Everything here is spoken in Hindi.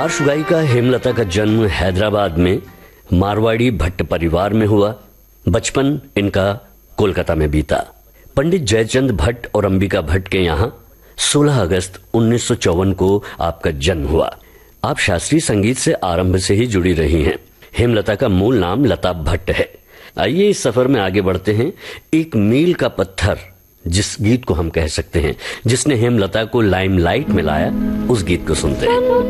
पार्श्व गायिका हेमलता का जन्म हैदराबाद में मारवाड़ी भट्ट परिवार में हुआ। बचपन इनका कोलकाता में बीता। पंडित जयचंद भट्ट और अंबिका भट्ट के यहाँ 16 अगस्त 1954 को आपका जन्म हुआ। आप शास्त्रीय संगीत से आरंभ से ही जुड़ी रही हैं। हेमलता का मूल नाम लता भट्ट है। आइए इस सफर में आगे बढ़ते हैं। एक मील का पत्थर जिस गीत को हम कह सकते हैं, जिसने हेमलता को लाइमलाइट में लाया, उस गीत को सुनते हैं।